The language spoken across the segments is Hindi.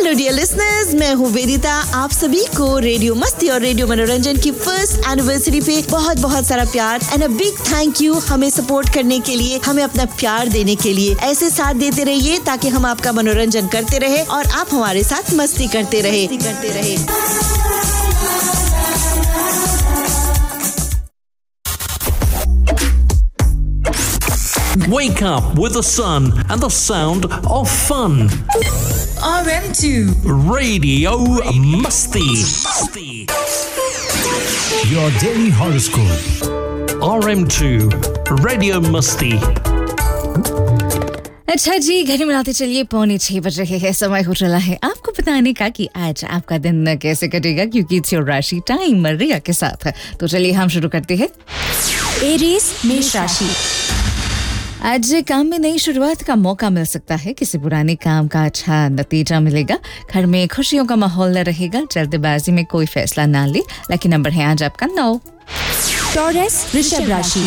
हेलो डियर लिसनर्स, मैं हूँ वेदिता। आप सभी को रेडियो मस्ती और रेडियो मनोरंजन की फर्स्ट एनिवर्सरी पे बहुत बहुत सारा प्यार and a big thank you हमें सपोर्ट करने के लिए, हमें अपना प्यार देने के लिए। ऐसे साथ देते रहिए ताकि हम आपका मनोरंजन करते रहे और आप हमारे साथ मस्ती करते रहे। Wake up with the sun and the sound of fun. RM2 Radio Masti. Your daily horoscope. RM2 Radio Masti. अच्छा जी, घड़ी मिलाते चलिए 5:45 बज रहे हैं। समय हो चला है आपको बताने का कि आज आपका दिन कैसे कटेगा, क्योंकि इट्स योर राशि टाइम रिया के साथ। तो चलिए हम शुरू करते हैं। एरीज मेष राशि। आज काम में नई शुरुआत का मौका मिल सकता है। किसी पुराने काम का अच्छा नतीजा मिलेगा। घर में खुशियों का माहौल रहेगा। जल्दबाजी में कोई फैसला ना ले। लकी नंबर है आज आपका 9। टॉरस वृषभ राशि।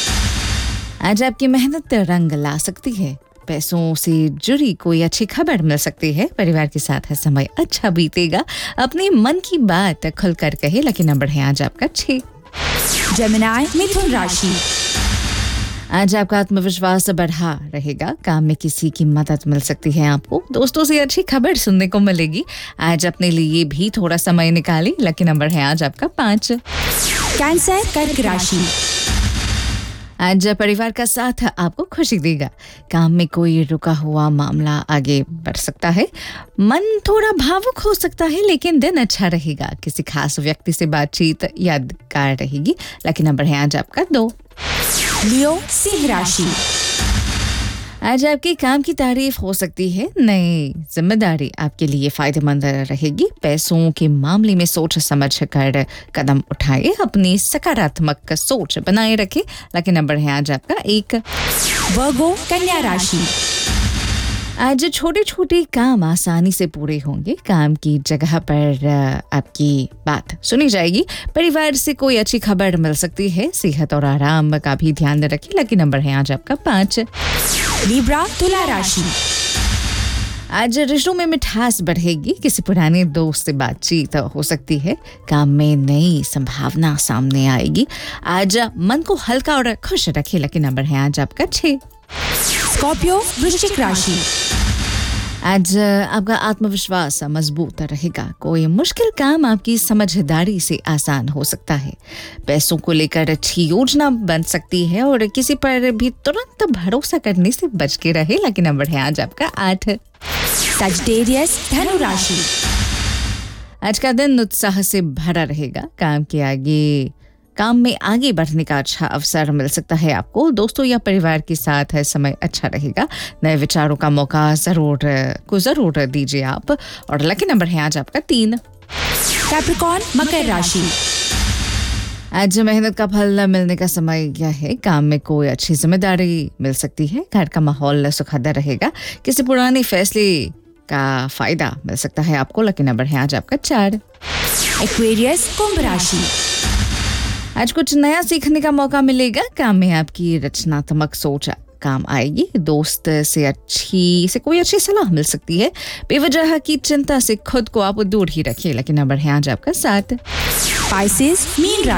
आज आपकी मेहनत रंग ला सकती है। पैसों से जुड़ी कोई अच्छी खबर मिल सकती है। परिवार के साथ है समय अच्छा बीतेगा। अपने मन की बात खुलकर कहे। लकी नंबर है आज आपका 6। जेमिनी मिथुन राशि। आज आपका आत्मविश्वास बढ़ा रहेगा। काम में किसी की मदद मिल सकती है आपको। दोस्तों से अच्छी खबर सुनने को मिलेगी। आज अपने लिए भी थोड़ा समय निकालें। लकी नंबर है आज आपका 5। कैंसर कर्क राशि। आज परिवार का साथ आपको खुशी देगा। काम में कोई रुका हुआ मामला आगे बढ़ सकता है। मन थोड़ा भावुक हो सकता है, लेकिन दिन अच्छा रहेगा। किसी खास व्यक्ति से बातचीत यादगार रहेगी। लकी नंबर है आज आपका 2। लियो सिंह राशि। आज आपके काम की तारीफ हो सकती है। नई जिम्मेदारी आपके लिए फायदेमंद रहेगी। पैसों के मामले में सोच समझ कर कदम उठाए। अपनी सकारात्मक सोच बनाए रखें। लकी नंबर है आज आपका 1। वर्गो कन्या राशि। आज छोटे छोटे काम आसानी से पूरे होंगे। काम की जगह पर आपकी बात सुनी जाएगी। परिवार से कोई अच्छी खबर मिल सकती है। सेहत और आराम का भी ध्यान रखें। लकी नंबर है आज आपका 5। लिब्रा तुला राशि। आज रिश्तों में मिठास बढ़ेगी। किसी पुराने दोस्त से बातचीत हो सकती है। काम में नई संभावना सामने आएगी। आज मन को हल्का और खुश रखें। लकी नंबर है आज आपका 6। स्कॉर्पियो वृश्चिक राशि। आज आपका आत्मविश्वास मजबूत रहेगा। कोई मुश्किल काम आपकी समझदारी से आसान हो सकता है। पैसों को लेकर अच्छी योजना बन सकती है और किसी पर भी तुरंत भरोसा करने से बच के रहे। लकी नंबर है आज आपका 8। सजिटेरियस धनु राशि। आज का दिन उत्साह से भरा रहेगा। काम में आगे बढ़ने का अच्छा अवसर मिल सकता है आपको। दोस्तों या परिवार के साथ है समय अच्छा रहेगा। नए विचारों का मौका जरूर दीजिए आप। और लकी नंबर है आज आपका 3। कैप्रिकॉर्न मकर राशि। आज मेहनत का फल मिलने का समय यह है। काम में कोई अच्छी जिम्मेदारी मिल सकती है। घर का माहौल सुखद रहेगा। किसी पुराने फैसले का फायदा मिल सकता है आपको। लकी नंबर है आज आपका 4। एक्वेरियस कुंभ राशि। आज कुछ नया सीखने का मौका मिलेगा। काम में आपकी रचनात्मक सोच काम आएगी। दोस्त से कोई अच्छी सलाह मिल सकती है। बेवजह की चिंता से खुद को आप दूर ही रखिए। लेकिन नंबर है आज आपका 7। Spices mean